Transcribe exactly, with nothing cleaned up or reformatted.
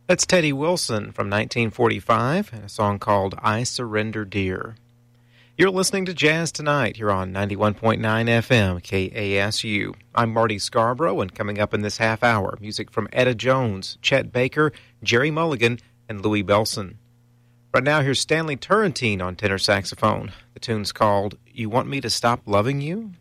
That's Teddy Wilson from nineteen forty-five and a song called I Surrender Dear. You're listening to Jazz Tonight here on ninety-one point nine F M K A S U. I'm Marty Scarborough, and coming up in this half hour, music from Etta Jones, Chet Baker, Jerry Mulligan, and Louis Bellson. Right now, here's Stanley Turrentine on tenor saxophone. The tune's called You Want Me to Stop Loving You?